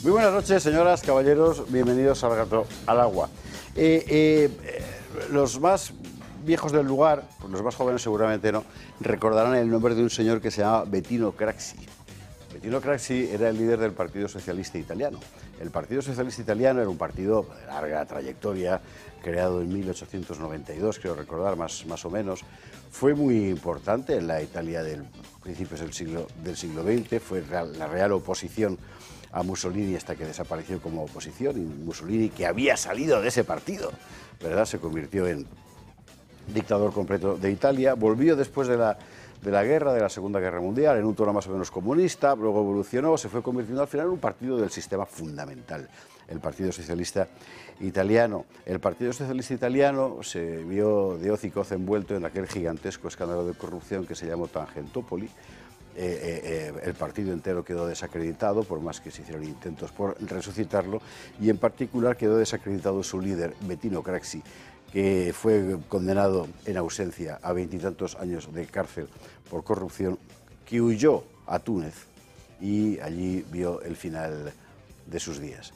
Muy buenas noches, señoras, caballeros, bienvenidos al Gato al Agua. Los más viejos del lugar, pues los más jóvenes seguramente no, recordarán el nombre de un señor que se llamaba Bettino Craxi. Bettino Craxi era el líder del Partido Socialista Italiano. El Partido Socialista Italiano era un partido de larga trayectoria, creado en 1892, creo recordar, más o menos. Fue muy importante en la Italia del principios del siglo XX, fue la real oposición a Mussolini hasta que desapareció como oposición, y Mussolini, que había salido de ese partido, ¿verdad?, se convirtió en dictador completo de Italia, volvió después de la guerra, de la Segunda Guerra Mundial, en un tono más o menos comunista, luego evolucionó, se fue convirtiendo al final en un partido del sistema fundamental, el Partido Socialista Italiano. El Partido Socialista Italiano se vio de hoz y coz envuelto en aquel gigantesco escándalo de corrupción que se llamó Tangentopoli. El partido entero quedó desacreditado, por más que se hicieron intentos por resucitarlo, y en particular quedó desacreditado su líder, Bettino Craxi, que fue condenado en ausencia a 20 y tantos años de cárcel por corrupción, que huyó a Túnez y allí vio el final de sus días.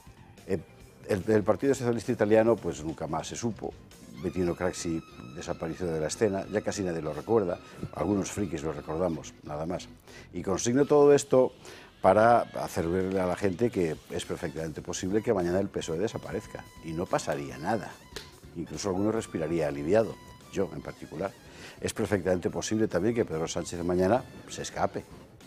El Partido Socialista Italiano pues nunca más se supo. Bettino Craxi desapareció de la escena, ya casi nadie lo recuerda, algunos frikis lo recordamos, nada más. Y consigno todo esto para hacer verle a la gente que es perfectamente posible que mañana el PSOE desaparezca y no pasaría nada. Incluso alguno respiraría aliviado, yo en particular. Es perfectamente posible también que Pedro Sánchez mañana se escape,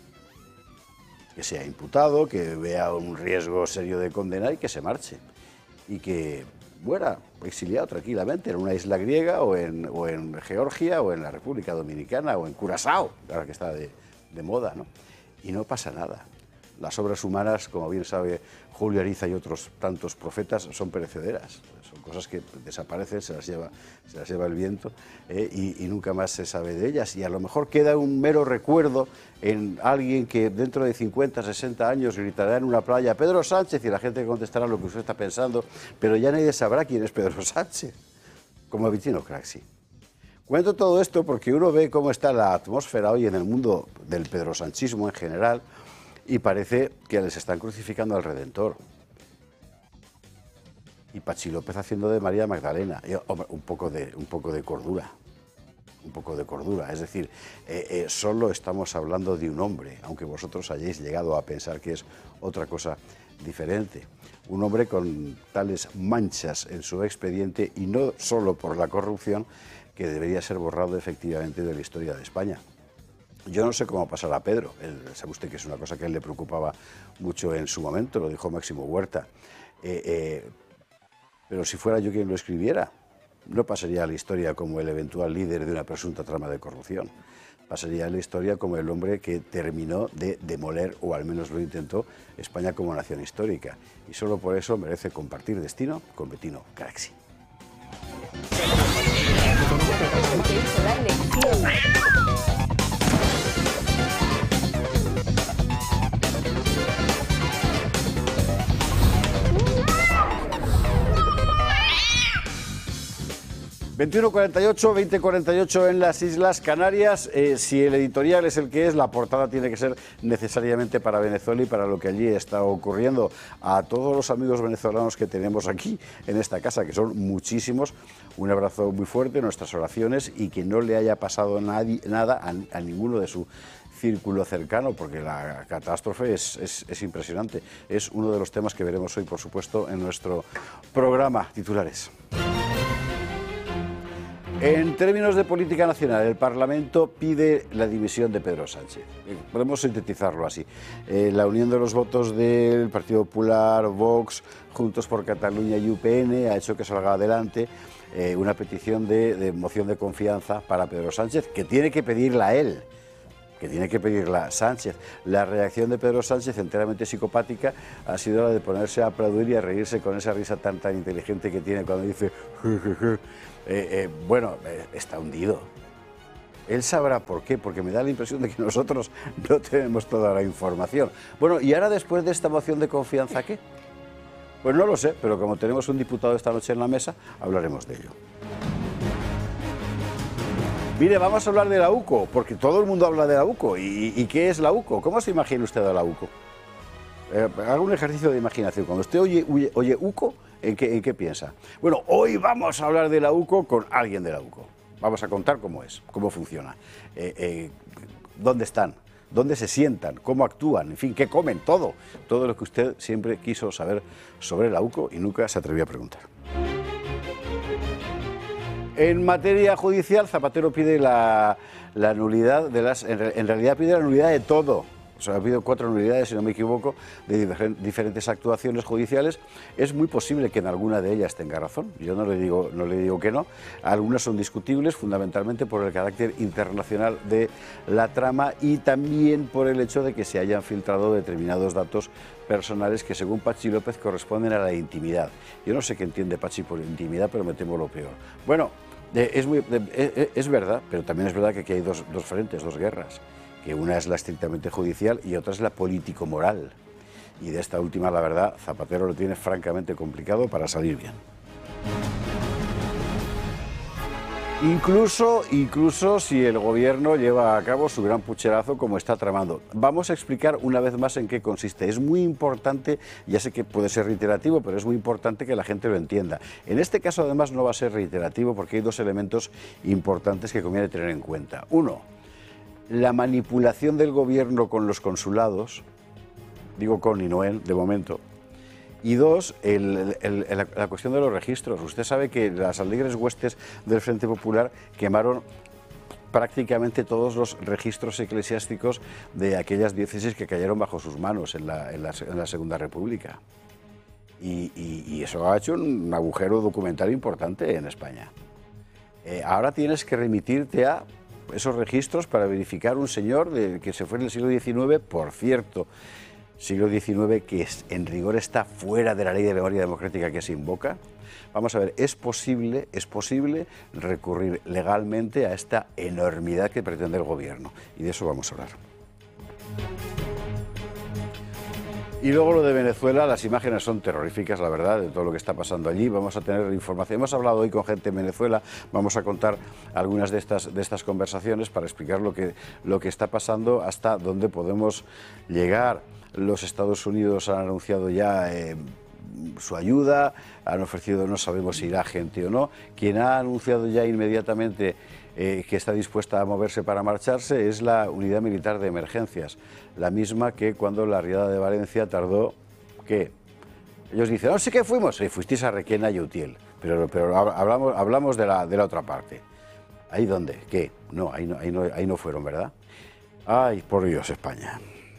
que sea imputado, que vea un riesgo serio de condena y que se marche. Y que muera exiliado tranquilamente en una isla griega o en Georgia o en la República Dominicana o en Curazao, ahora que está de moda, ¿no? Y no pasa nada. Las obras humanas, como bien sabe Julio Ariza y otros tantos profetas, son perecederas. Son cosas que desaparecen, se las lleva el viento y nunca más se sabe de ellas. Y a lo mejor queda un mero recuerdo en alguien que dentro de 50, 60 años gritará en una playa Pedro Sánchez y la gente contestará lo que usted está pensando, pero ya nadie sabrá quién es Pedro Sánchez, como Bettino Craxi. Cuento todo esto porque uno ve cómo está la atmósfera hoy en el mundo del pedrosanchismo en general, y parece que les están crucificando al Redentor. Y Pachi López haciendo de María Magdalena. Hombre, un poco de cordura. Un poco de cordura. Es decir, solo estamos hablando de un hombre, aunque vosotros hayáis llegado a pensar que es otra cosa diferente. Un hombre con tales manchas en su expediente, y no solo por la corrupción, que debería ser borrado efectivamente de la historia de España. Yo no sé cómo pasará a Pedro, sabe usted que es una cosa que a él le preocupaba mucho en su momento, lo dijo Máximo Huerta, pero si fuera yo quien lo escribiera, no pasaría a la historia como el eventual líder de una presunta trama de corrupción, pasaría a la historia como el hombre que terminó de demoler, o al menos lo intentó, España como nación histórica, y solo por eso merece compartir destino con Bettino Craxi. 21:48, 20:48 en las Islas Canarias. Si el editorial es el que es, la portada tiene que ser necesariamente para Venezuela y para lo que allí está ocurriendo. A todos los amigos venezolanos que tenemos aquí en esta casa, que son muchísimos, un abrazo muy fuerte, nuestras oraciones, y que no le haya pasado nada a ninguno de su círculo cercano, porque la catástrofe es impresionante. Es uno de los temas que veremos hoy, por supuesto, en nuestro programa. Titulares. En términos de política nacional, el Parlamento pide la dimisión de Pedro Sánchez. Podemos sintetizarlo así. La unión de los votos del Partido Popular, Vox, Juntos por Cataluña y UPN ha hecho que salga adelante una petición de moción de confianza para Pedro Sánchez, que tiene que pedirla él, que tiene que pedirla Sánchez. La reacción de Pedro Sánchez, enteramente psicopática, ha sido la de ponerse a aplaudir y a reírse con esa risa tan inteligente que tiene cuando dice bueno, está hundido. Él sabrá por qué, porque me da la impresión de que nosotros no tenemos toda la información. Bueno, y ahora después de esta moción de confianza, ¿qué? Pues no lo sé, pero como tenemos un diputado esta noche en la mesa, hablaremos de ello. Mire, vamos a hablar de la UCO, porque todo el mundo habla de la UCO. ¿Y qué es la UCO? ¿Cómo se imagina usted a la UCO? Haga un ejercicio de imaginación. Cuando usted oye UCO, ¿en qué piensa? Bueno, hoy vamos a hablar de la UCO con alguien de la UCO. Vamos a contar cómo es, cómo funciona, dónde están, dónde se sientan, cómo actúan, en fin, qué comen, todo lo que usted siempre quiso saber sobre la UCO y nunca se atrevió a preguntar. En materia judicial, Zapatero pide la nulidad en realidad pide la nulidad de todo. O sea, ha habido 4 nulidades, si no me equivoco, de diferentes actuaciones judiciales. Es muy posible que en alguna de ellas tenga razón. Yo no le digo que no. Algunas son discutibles, fundamentalmente por el carácter internacional de la trama y también por el hecho de que se hayan filtrado determinados datos personales que, según Patxi López, corresponden a la intimidad. Yo no sé qué entiende Patxi por intimidad, pero me temo lo peor. Bueno, es verdad, pero también es verdad que aquí hay dos frentes, dos guerras. Que una es la estrictamente judicial y otra es la político-moral. Y de esta última, la verdad, Zapatero lo tiene francamente complicado para salir bien. Incluso si el gobierno lleva a cabo su gran pucherazo como está tramando. Vamos a explicar una vez más en qué consiste. Es muy importante, ya sé que puede ser reiterativo, pero es muy importante que la gente lo entienda. En este caso, además, no va a ser reiterativo porque hay 2 elementos importantes que conviene tener en cuenta. Uno, la manipulación del gobierno con los consulados, digo con y no en, de momento. Y 2, la cuestión de los registros. Usted sabe que las alegres huestes del Frente Popular quemaron prácticamente todos los registros eclesiásticos de aquellas diócesis que cayeron bajo sus manos en la Segunda República. Y eso ha hecho un agujero documental importante en España. Ahora tienes que remitirte a esos registros para verificar un señor que se fue en el siglo XIX, por cierto, siglo XIX que en rigor está fuera de la ley de memoria democrática que se invoca. Vamos a ver, es posible recurrir legalmente a esta enormidad que pretende el gobierno, y de eso vamos a hablar. Y luego lo de Venezuela, las imágenes son terroríficas, la verdad, de todo lo que está pasando allí. Vamos a tener información. Hemos hablado hoy con gente en Venezuela, vamos a contar algunas de estas conversaciones para explicar lo que está pasando, hasta dónde podemos llegar. Los Estados Unidos han anunciado ya su ayuda, han ofrecido, no sabemos si irá gente o no. Quien ha anunciado ya inmediatamente que está dispuesta a moverse para marcharse es la Unidad Militar de Emergencias, la misma que cuando la riada de Valencia tardó, ¿qué? Ellos dicen, no sé qué fuimos, fuisteis a Requena y Utiel, pero hablamos de la otra parte. ¿Ahí dónde? ¿Qué? No, ahí no fueron, ¿verdad? Ay, por Dios, España.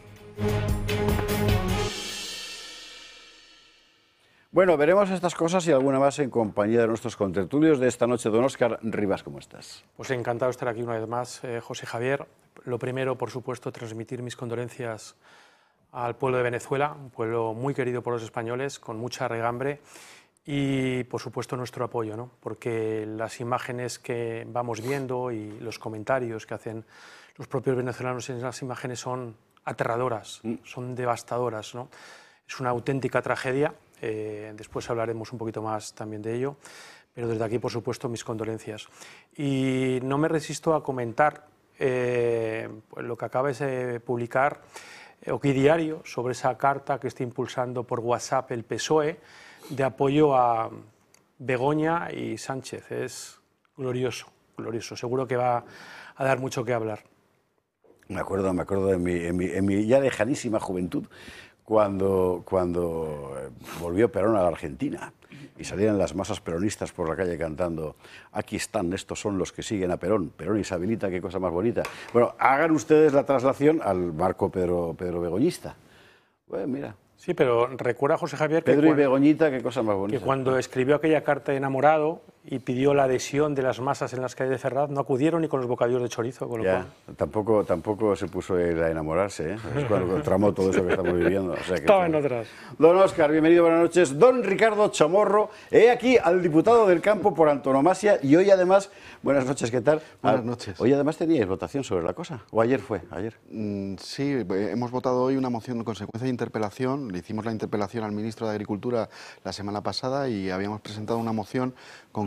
Bueno, veremos estas cosas y alguna más en compañía de nuestros contertulios de esta noche. Don Óscar Rivas, ¿cómo estás? Pues encantado de estar aquí una vez más, José Javier. Lo primero, por supuesto, transmitir mis condolencias al pueblo de Venezuela, un pueblo muy querido por los españoles, con mucha regambre, y, por supuesto, nuestro apoyo, ¿no? Porque las imágenes que vamos viendo y los comentarios que hacen los propios venezolanos en las imágenes son aterradoras, son devastadoras, ¿no? Es una auténtica tragedia. Después hablaremos un poquito más también de ello, pero desde aquí, por supuesto, mis condolencias. Y no me resisto a comentar pues lo que acaba de publicar Oquidiario sobre esa carta que está impulsando por WhatsApp el PSOE de apoyo a Begoña y Sánchez. Es glorioso, glorioso. Seguro que va a dar mucho que hablar. Me acuerdo en mi ya lejanísima juventud, cuando volvió Perón a la Argentina y salían las masas peronistas por la calle cantando aquí están, estos son los que siguen a Perón, Perón y Isabelita, qué cosa más bonita. Bueno, hagan ustedes la traslación al marco Pedro Begoñista. Bueno, mira. Sí, pero recuerda, José Javier, Pedro y Begoñita, qué cosa más bonita. Que cuando escribió aquella carta de enamorado y pidió la adhesión de las masas en las calles de Ferraz, no acudieron ni con los bocadillos de chorizo. Con lo ya, cual... tampoco se puso él a enamorarse, ¿eh? Es cuando tramó todo eso que estamos viviendo. O sea, que estaba en otras. Don Óscar, bienvenido, buenas noches. Don Ricardo Chamorro, he aquí al diputado del campo por antonomasia y hoy además, buenas noches, ¿qué tal? Buenas noches. Hoy además teníais votación sobre la cosa, ¿o ayer fue? Ayer. Sí, hemos votado hoy una moción de consecuencia de interpelación, le hicimos la interpelación al ministro de Agricultura la semana pasada y habíamos presentado una moción con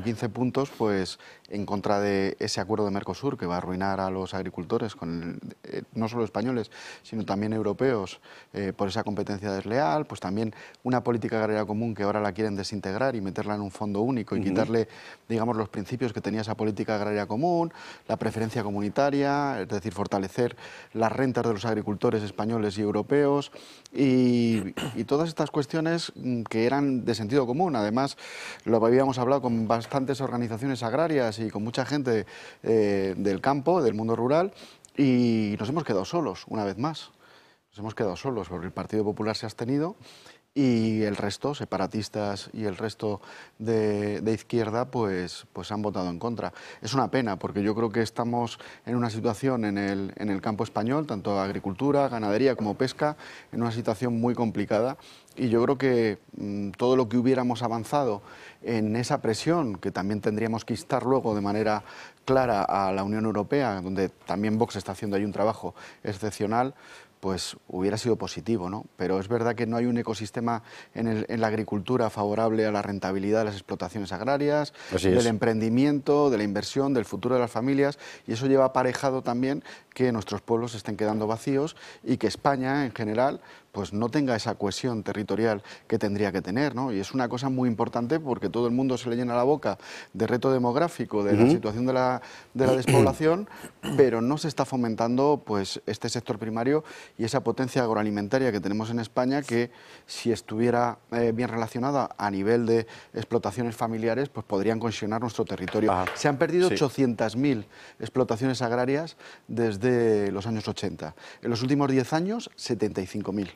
15 puntos pues, en contra de ese acuerdo de Mercosur que va a arruinar a los agricultores, no solo españoles, sino también europeos, por esa competencia desleal, pues también una política agraria común que ahora la quieren desintegrar y meterla en un fondo único y quitarle, digamos, los principios que tenía esa política agraria común, la preferencia comunitaria, es decir, fortalecer las rentas de los agricultores españoles y europeos y todas estas cuestiones que eran de sentido común. Además, lo habíamos hablado con bastantes organizaciones agrarias y con mucha gente del campo, del mundo rural, y nos hemos quedado solos, una vez más. Nos hemos quedado solos porque el Partido Popular se ha abstenido y el resto, separatistas y el resto de izquierda, pues han votado en contra. Es una pena porque yo creo que estamos en una situación en el campo español, tanto agricultura, ganadería como pesca, en una situación muy complicada y yo creo que todo lo que hubiéramos avanzado en esa presión, que también tendríamos que instar luego de manera clara a la Unión Europea, donde también Vox está haciendo ahí un trabajo excepcional, pues hubiera sido positivo, ¿no? Pero es verdad que no hay un ecosistema en la agricultura favorable a la rentabilidad de las explotaciones agrarias, del emprendimiento, de la inversión, del futuro de las familias, y eso lleva aparejado también que nuestros pueblos estén quedando vacíos y que España, en general, pues no tenga esa cohesión territorial que tendría que tener, ¿no? Y es una cosa muy importante porque todo el mundo se le llena la boca de reto demográfico, de la situación de la despoblación, pero no se está fomentando pues este sector primario y esa potencia agroalimentaria que tenemos en España que si estuviera bien relacionada a nivel de explotaciones familiares, pues podrían cohesionar nuestro territorio. Se han perdido 800.000 explotaciones agrarias desde los años 80. En los últimos 10 años, 75.000.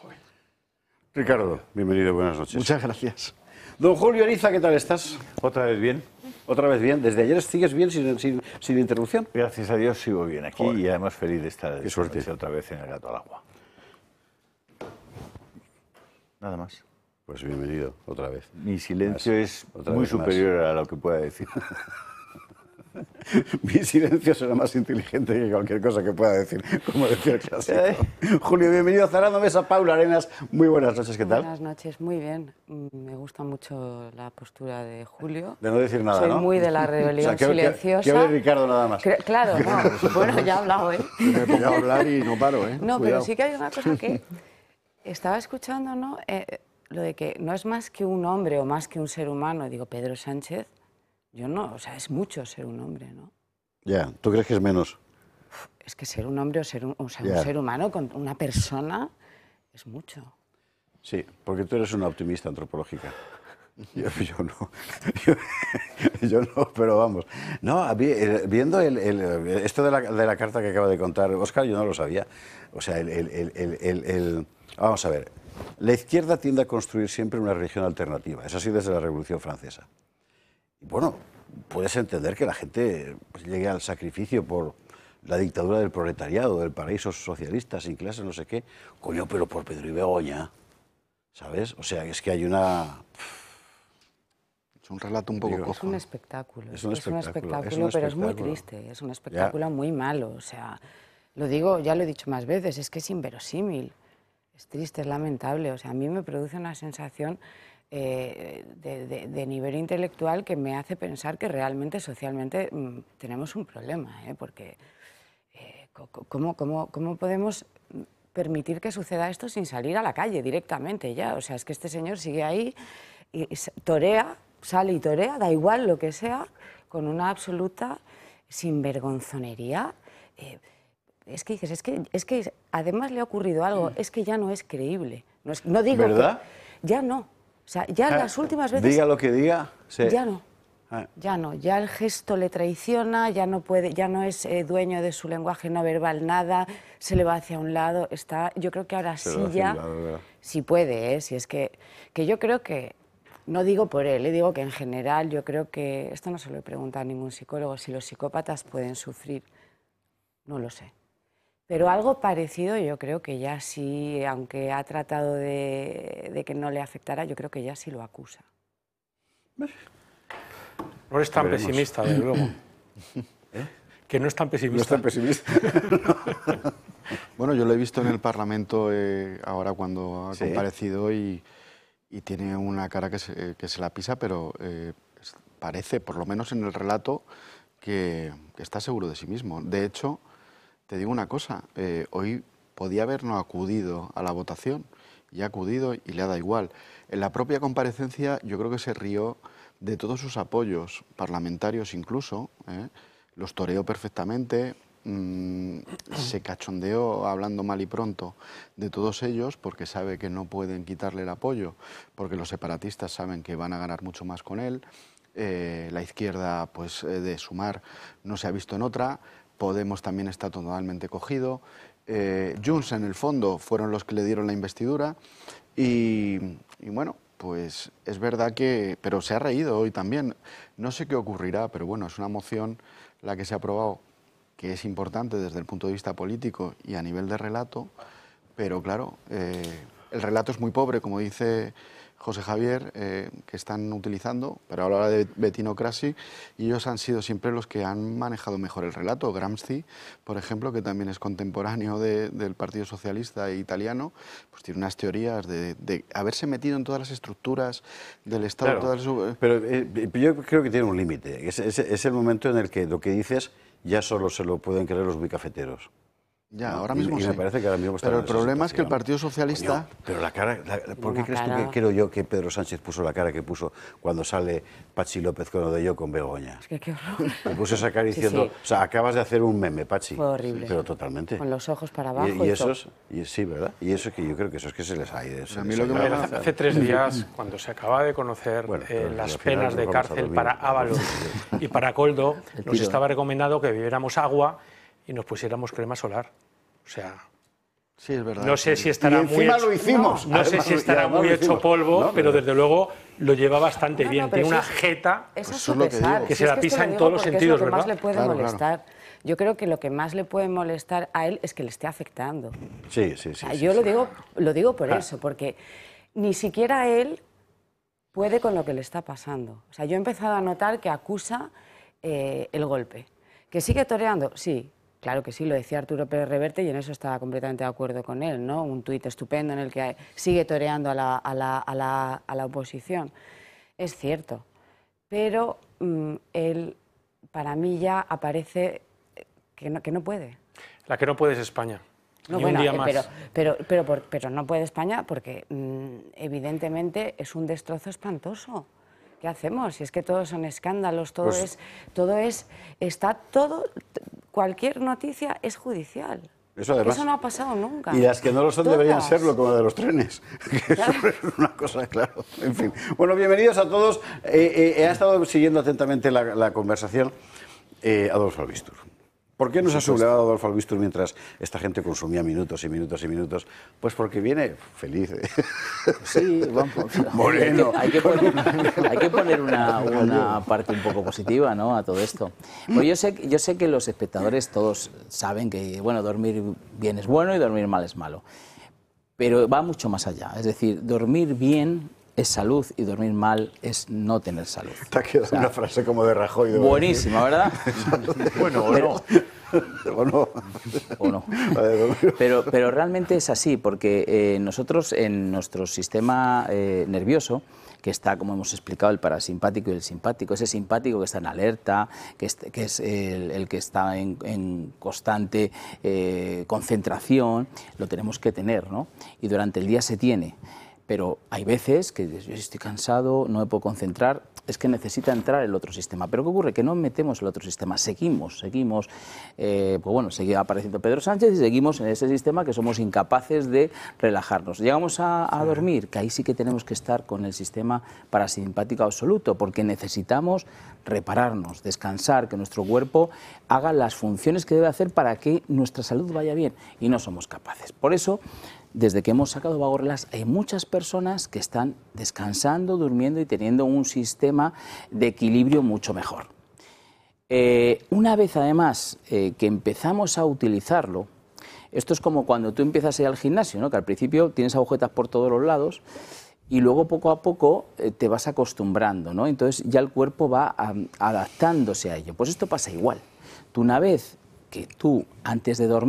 Ricardo, bienvenido, buenas noches. Muchas gracias. Don Julio Ariza, ¿qué tal estás? ¿Otra vez bien? Otra vez bien. ¿Desde ayer sigues bien sin interrupción? Gracias a Dios sigo bien aquí. Joder. Y además feliz de estar Qué suerte. Otra vez en el Gato al Agua. Nada más. Pues bienvenido, otra vez. Mi silencio es muy superior superior a lo que pueda decir. Mi silencio será más inteligente que cualquier cosa que pueda decir, como decía el clásico. Julio, bienvenido. Cerrando mesa, Paula Arenas. Muy buenas noches, ¿qué tal? Buenas noches, muy bien. Me gusta mucho la postura de Julio. De no decir nada, Soy ¿no? muy de la rebelión silenciosa. Que hable Ricardo nada más. Claro, no. Bueno, ya he hablado, ¿eh? Me he pegado a hablar y no paro, ¿eh? No, Cuidado. pero sí que hay una cosa que estaba escuchando, ¿no? Lo de que no es más que un hombre o más que un ser humano. Digo, Pedro Sánchez, yo no, o sea, es mucho ser un hombre, ¿no? Ya, ¿tú crees que es menos? Es que ser un hombre o un ser humano con una persona es mucho. Sí, porque tú eres una optimista antropológica. Yo no. Yo no, pero vamos. No, viendo esto de la carta que acaba de contar Óscar, yo no lo sabía. O sea, vamos a ver. La izquierda tiende a construir siempre una religión alternativa. Es así desde la Revolución Francesa. Y bueno, puedes entender que la gente pues, llegue al sacrificio por la dictadura del proletariado, del paraíso socialista, sin clases, no sé qué. Coño, pero por Pedro y Begoña, ¿sabes? O sea, es que hay una... Es un relato un poco cojo. Es un espectáculo. Es un espectáculo, pero es muy triste. Es un espectáculo muy malo. O sea, lo digo, ya lo he dicho más veces, es que es inverosímil. Es triste, es lamentable. O sea, a mí me produce una sensación de nivel intelectual que me hace pensar que realmente socialmente tenemos un problema, porque ¿cómo podemos permitir que suceda esto sin salir a la calle directamente ya? O sea, es que este señor sigue ahí y torea, sale y torea, da igual lo que sea, con una absoluta sinvergonzonería. Es que dices, es que además le ha ocurrido algo, es que ya no es creíble. No digo ¿verdad? Ya no. O sea, ya las últimas veces... Diga lo que diga. Sí. Ya no. Ya no. Ya el gesto le traiciona, ya no puede, ya no es dueño de su lenguaje no verbal nada, se le va hacia un lado. Yo creo que ahora sí ya... Sí puede, si es que yo creo que... No digo por él, digo que en general yo creo que... Esto no se lo he preguntado a ningún psicólogo, si los psicópatas pueden sufrir. No lo sé. Pero algo parecido yo creo que ya sí, aunque ha tratado de que no le afectara, yo creo que ya sí lo acusa. No es tan pesimista, desde luego. Que no es tan pesimista. No es tan pesimista. Bueno, yo lo he visto en el Parlamento ahora cuando ha comparecido y tiene una cara que se la pisa, pero parece, por lo menos en el relato, que está seguro de sí mismo. De hecho, te digo una cosa, hoy podía haber no acudido a la votación, y ha acudido y le ha dado igual. En la propia comparecencia yo creo que se rió de todos sus apoyos parlamentarios incluso, los toreó perfectamente, se cachondeó hablando mal y pronto de todos ellos porque sabe que no pueden quitarle el apoyo, porque los separatistas saben que van a ganar mucho más con él, la izquierda pues de Sumar no se ha visto en otra, Podemos también está totalmente cogido, Junts en el fondo fueron los que le dieron la investidura y bueno, pues es verdad que, pero se ha reído hoy también, no sé qué ocurrirá, pero bueno, es una moción la que se ha aprobado que es importante desde el punto de vista político y a nivel de relato, pero claro, el relato es muy pobre, como dice José Javier, que están utilizando, pero habla de Bettino Craxi, y ellos han sido siempre los que han manejado mejor el relato. Gramsci, por ejemplo, que también es contemporáneo del Partido Socialista italiano, pues tiene unas teorías de haberse metido en todas las estructuras del Estado. Claro, pero yo creo que tiene un límite. Es el momento en el que lo que dices ya solo se lo pueden creer los bicafeteros. Ya, ahora mismo sí. Me parece que ahora mismo está pero en el esa problema es que el situación. Partido Socialista... Coño, pero la cara... ¿Por qué crees tú que creo yo que Pedro Sánchez puso la cara que puso cuando sale Patxi López con lo de yo con Begoña? Es que qué horror. Le puso esa cara diciendo... Sí, sí. O sea, acabas de hacer un meme, Patxi. Fue horrible. Pero totalmente. Con los ojos para abajo Y y eso todo. sí, ¿verdad? Y eso es que yo creo que eso es que se les ha ido. A mí lo que me Hace 3 días, cuando se acaba de conocer las penas de cárcel para Ábalos y para Coldo, nos estaba recomendado que bebiéramos agua y nos pusiéramos crema solar. O sea... Sí, es verdad. No sé si estará muy hecho, lo hicimos. no sé si estará muy hecho polvo, pero desde luego lo lleva bastante bien. Tiene una jeta Eso es eso su es lo que pesar. digo. que Si se es la esto pisa lo en digo todos los porque sentidos, es lo que más ¿verdad? le puede Claro, molestar. Yo creo que lo que más le puede molestar a él es que le esté afectando. Sí. O sea, yo lo digo por eso, porque ni siquiera él puede con lo que le está pasando. O sea, yo he empezado a notar que acusa el golpe. ¿Que sigue toreando? Sí. Claro que sí, lo decía Arturo Pérez Reverte y en eso estaba completamente de acuerdo con él, ¿no? Un tuit estupendo en el que sigue toreando a la oposición. Es cierto, pero él, para mí ya aparece que no puede. La que no puede es España. No, Ni bueno, un día más. pero no puede España porque evidentemente es un destrozo espantoso. ¿Qué hacemos? Si es que todos son escándalos, cualquier noticia es judicial. Eso no ha pasado nunca. Y las que no lo son deberían Todas. serlo, como la de los trenes. Que eso es una cosa, claro. En fin. Bueno, bienvenidos a todos. Ha estado siguiendo atentamente la conversación Adolfo Albistur. ¿Por qué nos ha sublevado Adolfo Albistur mientras esta gente consumía minutos y minutos y minutos? Pues porque viene feliz. Sí, bueno, Moreno. hay que poner una parte un poco positiva, ¿no?, a todo esto. Pues yo sé que los espectadores todos saben que, bueno, dormir bien es bueno y dormir mal es malo. Pero va mucho más allá. Es decir, dormir bien es salud y dormir mal es no tener salud. Te ha quedado una frase como de Rajoy. Buenísima, ¿verdad? Bueno, o no. O no. Pero realmente es así, porque nosotros en nuestro sistema nervioso, que está, como hemos explicado, el parasimpático y el simpático, ese simpático que está en alerta, que es el que está en constante concentración, lo tenemos que tener, ¿no? Y durante el día se tiene. Pero hay veces que yo estoy cansado, no me puedo concentrar, es que necesita entrar el otro sistema. Pero ¿qué ocurre? Que no metemos el otro sistema, seguimos, pues bueno, sigue apareciendo Pedro Sánchez y seguimos en ese sistema que somos incapaces de relajarnos. Llegamos a dormir, que ahí sí que tenemos que estar con el sistema parasimpático absoluto, porque necesitamos repararnos, descansar, que nuestro cuerpo haga las funciones que debe hacer para que nuestra salud vaya bien, y no somos capaces. Por eso, desde que hemos sacado Vago Relax, hay muchas personas que están descansando, durmiendo y teniendo un sistema de equilibrio mucho mejor. Una vez, además, que empezamos a utilizarlo, esto es como cuando tú empiezas a ir al gimnasio, ¿no?, que al principio tienes agujetas por todos los lados y luego poco a poco te vas acostumbrando, ¿no? Entonces ya el cuerpo va adaptándose a ello. Pues esto pasa igual. Tú, una vez que tú, antes de dormir,